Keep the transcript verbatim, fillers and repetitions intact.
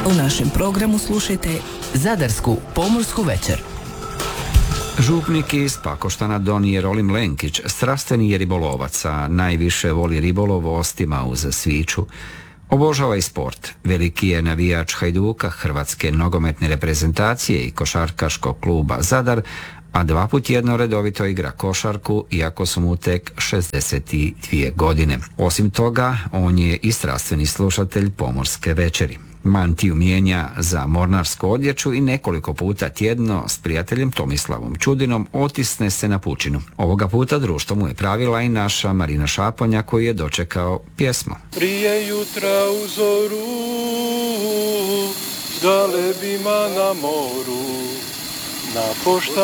U našem programu slušajte Zadarsku pomorsku večer. Župnik iz Pakoštana Don Jerolim Lenkić strastveni je ribolovac, a najviše voli ribolov ostima uz sviću. Obožava i sport. Veliki je navijač Hajduka, hrvatske nogometne reprezentacije i košarkaškog kluba Zadar, a dva put tjedno redovito igra košarku, iako su mu tek šezdeset dvije godine. Osim toga, on je i strastveni slušatelj pomorske večeri. Mantiju mijenja za mornarsku odjeću i nekoliko puta tjedno s prijateljem Tomislavom Čudinom otisne se na pučinu. Ovoga puta društvo mu je pravila i naša Marina Šaponja, koji je dočekao pjesmu. Prije jutra u zoru, s galebima na moru, na pošta